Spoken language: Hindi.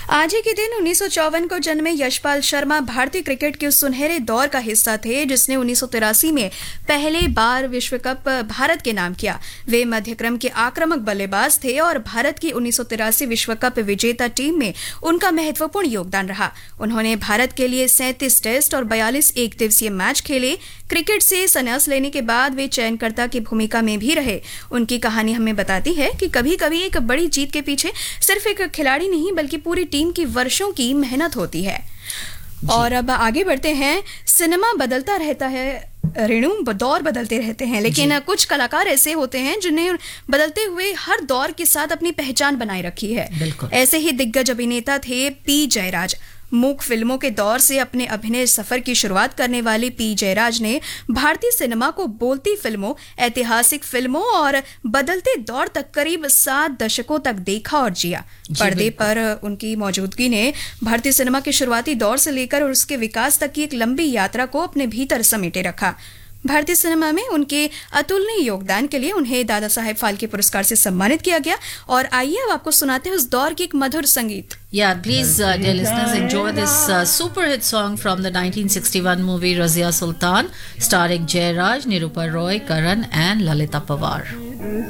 आज ही के दिन 1954 को जन्मे यशपाल शर्मा भारतीय क्रिकेट के उस सुनहरे दौर का हिस्सा थे जिसने 1983 में पहले बार विश्व कप भारत के नाम किया। वे मध्यक्रम के आक्रामक बल्लेबाज थे और भारत की 1983 विश्व कप विजेता टीम में उनका महत्वपूर्ण योगदान रहा। उन्होंने भारत के लिए 37 टेस्ट और 42 एक दिवसीय मैच खेले। क्रिकेट से संन्यास लेने के बाद वे चयनकर्ता की भूमिका में भी रहे। उनकी कहानी हमें बताती है कि कभी-कभी एक बड़ी जीत के पीछे सिर्फ एक खिलाड़ी नहीं बल्कि पूरी टीम की वर्षों की मेहनत होती है। और अब आगे बढ़ते हैं। सिनेमा बदलता रहता है रेणु, दौर बदलते रहते हैं, लेकिन कुछ कलाकार ऐसे होते हैं जिन्हें बदलते हुए हर दौर के साथ अपनी पहचान बनाए रखी है। ऐसे ही दिग्गज अभिनेता थे पी जयराज। मूक फिल्मों के दौर से अपने अभिनय सफर की शुरुआत करने वाले पी जयराज ने भारतीय सिनेमा को बोलती फिल्मों, ऐतिहासिक फिल्मों और बदलते दौर तक करीब 7 दशकों तक देखा और जिया। पर्दे पर उनकी मौजूदगी ने भारतीय सिनेमा के शुरुआती दौर से लेकर और उसके विकास तक की एक लंबी यात्रा को अपने भीतर समेटे रखा। भारतीय सिनेमा में उनके अतुलनीय योगदान के लिए उन्हें दादा साहेब फाल्के पुरस्कार से सम्मानित किया गया। और आइए अब आपको सुनाते हैं उस दौर की एक मधुर संगीत। Yeah, please, dear listeners, enjoy this super hit song from the 1961 movie Razia Sultan, starring Jayaraj, Nirupar Roy, Karan, and Lalita Pawar.